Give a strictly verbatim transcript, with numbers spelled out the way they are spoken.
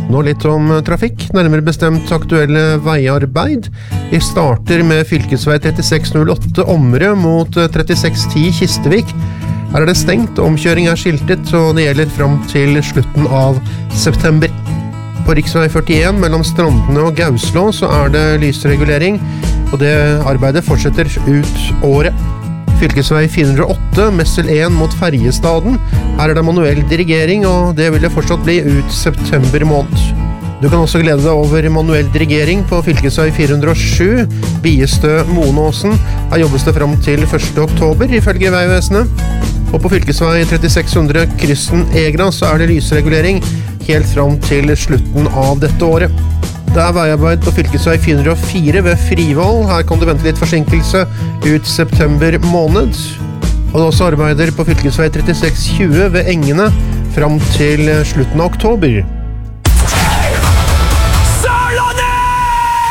Nå litt om trafikk, nærmere bestemt aktuelle veiarbeid. Vi starter med fylkesvei trettiseks null åtte Omre mot trettiseks ti Kistevik. Her er det stengt, omkjøring er skiltet, og det gjelder frem til slutten av september. På riksvei førtien mellom Strandene og Gauslå så er det lysregulering, og det arbeidet fortsetter ut året. Fylkesvei fire hundre og åtte, Messel en mot Ferjestaden. Her er det manuell dirigering, og det vil det fortsatt bli ut september måned. Du kan også glede deg over manuell dirigering på fylkesvei fire hundre og sju, Biestø-Monåsen. Her jobbes det frem til første oktober, ifølge Veivesenet. Og på fylkesvei trettiseks hundre Krysten-Egra så er det lysregulering helt frem til slutten av dette året. Det er veiarbeid på fylkesvei fire hundre og fire ved Frivoll. Her kan du vente litt forsinkelse ut september måned. Og det er også arbeider på fylkesvei trettiseks tjue ved Engene frem til slutten av oktober.